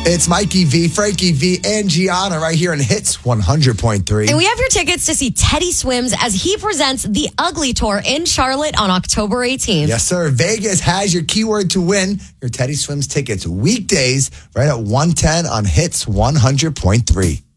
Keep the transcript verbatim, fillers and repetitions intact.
It's Mikey V, Frankie V, and Gianna right here in Hits one hundred point three. And we have your tickets to see Teddy Swims as he presents the Ugly Tour in Charlotte on October eighteenth. Yes, sir. Vegas has your keyword to win your Teddy Swims tickets weekdays right at one ten on Hits one hundred point three.